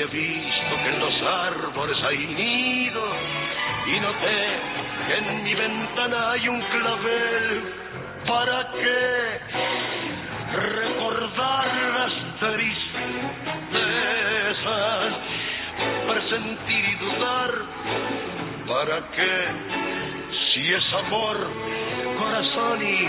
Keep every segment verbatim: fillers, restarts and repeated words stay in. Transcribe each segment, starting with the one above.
he visto que en los árboles hay nido, y noté que en mi ventana hay un clavel. ¿Para qué recordar las tristezas, presentir y dudar? ¿Para qué, si es amor, corazón y,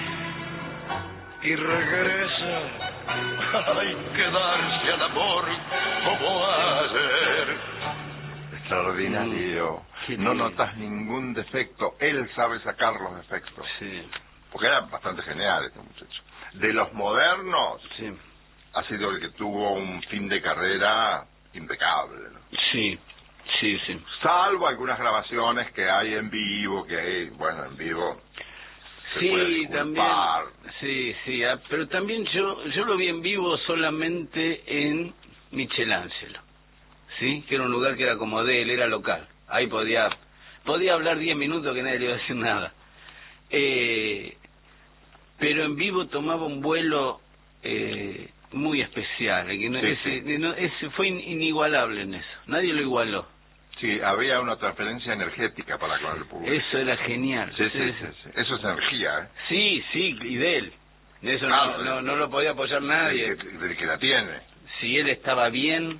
y regresa? Hay que darse al amor como ayer. Extraordinario. No notas ningún defecto. Él sabe sacar los defectos. Sí. Porque era bastante genial este muchacho. De los modernos, Sí. ha sido el que tuvo un fin de carrera impecable, ¿no? Sí, sí, sí. Salvo algunas grabaciones que hay en vivo, que hay, bueno, en vivo se puede Sí, disculpar. también. Sí, sí, ah, pero también yo yo lo vi en vivo solamente en Michelangelo, ¿sí? Que era un lugar que era como de él, era local. Ahí podía podía hablar diez minutos que nadie le iba a decir nada. Eh, pero en vivo tomaba un vuelo eh, muy especial, que no, Sí, ese, sí. no, ese fue in, inigualable en eso, nadie lo igualó. Sí, había una transferencia energética para con el público. Eso era genial. Sí, sí, sí, sí. Eso es energía, ¿eh? Sí, sí, y de él. De eso Claro, no, no, no lo podía apoyar nadie. Del que, del que la tiene. Si él estaba bien,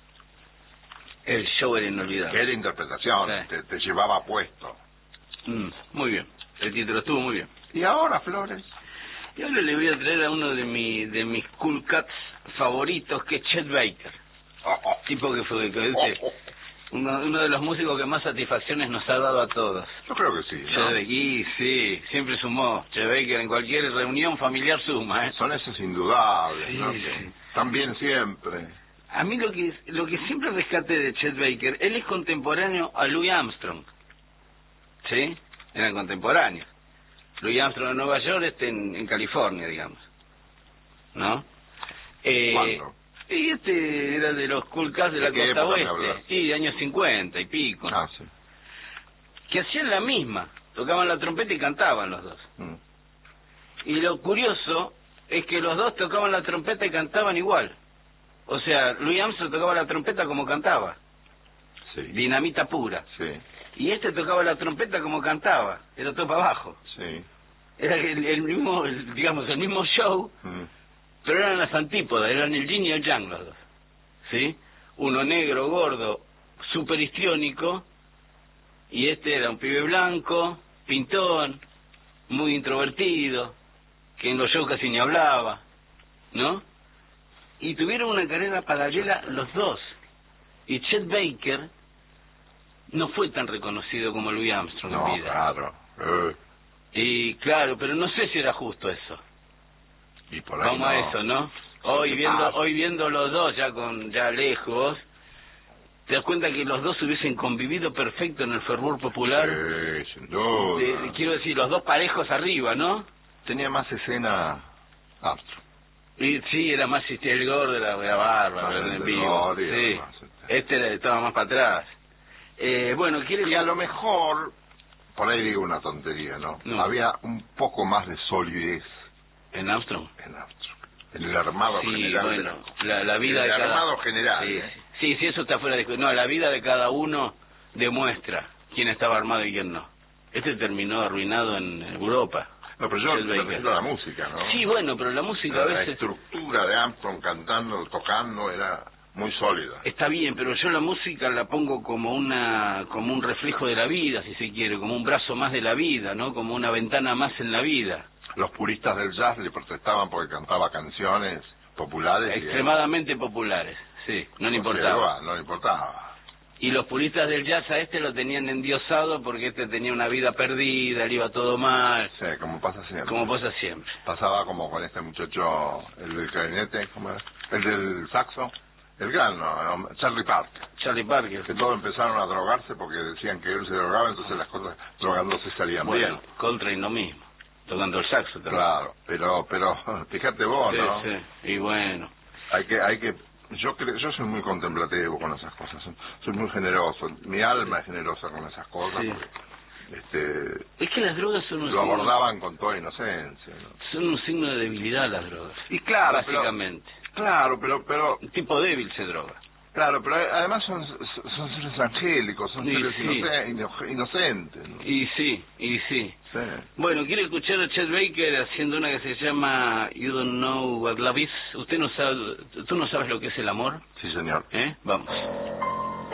el show era inolvidable. Que era interpretación, Sí. te, te llevaba puesto. Mm, muy bien, el título estuvo muy bien. ¿Y ahora, Flores? Y ahora le voy a traer a uno de, mi, de mis cool cats favoritos, que es Chet Baker. Oh, oh. Tipo que fue que, Oh, este, oh. uno, uno de los músicos que más satisfacciones nos ha dado a todos. Yo creo que sí, Chet ¿no? Baker, y sí, siempre sumó. Chet Baker en cualquier reunión familiar suma, ¿eh? Son esos indudables, Sí, ¿no? sí. Que también siempre. A mí lo que lo que siempre rescaté de Chet Baker, él es contemporáneo a Louis Armstrong, ¿sí? Eran contemporáneos. Louis Armstrong en Nueva York, este en, en California, digamos, ¿no? Eh, ¿Cuándo? Y este era de los cool cats de la ¿De qué costa época me oeste, hablas? sí, de años cincuenta y pico, Ah, sí. que hacían la misma, tocaban la trompeta y cantaban los dos. Mm. Y lo curioso es que los dos tocaban la trompeta y cantaban igual. O sea, Louis Armstrong tocaba la trompeta como cantaba, Sí. dinamita pura. Sí, Y este tocaba la trompeta como cantaba, era todo para abajo. sí. Era el, el mismo, el, digamos, el mismo show, Mm. pero eran las antípodas, eran el yin y el yang los dos. ¿Sí? Uno negro, gordo, súper histriónico, y este era un pibe blanco, pintón, muy introvertido, que en los shows casi ni hablaba, ¿no? Y tuvieron una carrera paralela los dos. Y Chet Baker no fue tan reconocido como Louis Armstrong No, en vida. claro. Eh, Y claro, pero no sé si era justo eso. y por ahí Vamos no. a eso, ¿no? Hoy ¿Qué viendo, pasa? hoy viendo los dos ya con ya lejos, te das cuenta que los dos hubiesen convivido perfecto en el fervor popular. Sí, sin duda. De- de- quiero decir, los dos parejos arriba, ¿no? Tenía más escena Armstrong. Y sí, era más este, el gordo, era, era bárbaro Más en el el de vivo. Lori, Sí. era más, este. Este era- estaba más para atrás. Eh, bueno, quiere Y a lo mejor, por ahí digo una tontería, ¿no? No. Había un poco más de solidez en Armstrong. en Armstrong. En el armado Sí, general. bueno, la, la vida en de el cada... armado general, Sí, ¿eh? sí, sí, eso está fuera de discusión. No, la vida de cada uno demuestra quién estaba armado y quién no. Este terminó arruinado en Europa. No, pero yo Chet me Baker. refiero a la música, ¿no? Sí, bueno, pero la música a La, la veces... estructura de Armstrong cantando, tocando, era muy sólida. Está bien, pero yo la música la pongo como una como un reflejo de la vida, si se quiere, como un brazo más de la vida, ¿no? Como una ventana más en la vida. Los puristas del jazz le protestaban porque cantaba canciones populares. y Extremadamente populares, sí, no le importaba. No le importaba. Y los puristas del jazz a este lo tenían endiosado porque este tenía una vida perdida, le iba todo mal, Sí, como pasa siempre. como pasa siempre. Pasaba como con este muchacho, el del clarinete, ¿cómo era? El del saxo, el gran, no, no, Charlie Parker. Charlie Parker. Que todos empezaron a drogarse porque decían que él se drogaba, entonces las cosas drogándose salían Bueno, bien. Coltrane lo mismo, tocando el saxo también. Claro, pero, pero, fíjate vos, Sí, ¿no? sí, y bueno. Hay que, hay que, yo creo, yo soy muy contemplativo con esas cosas, soy, soy muy generoso, mi alma es generosa con esas cosas, Sí. porque, este, Es que las drogas son un lo signo- abordaban con toda inocencia, ¿no? son un signo de debilidad las drogas. Y claro, pero- básicamente. Claro, pero, pero, Un tipo débil se droga. Claro, pero además son, son seres angélicos, son Y seres sí. inoce- inocentes, ¿no? Y sí, y sí. Sí. Bueno, quiero escuchar a Chet Baker haciendo una que se llama You Don't Know What Love Is. ¿Usted no sabe, tú no sabes lo que es el amor? Sí, señor. ¿Eh? Vamos.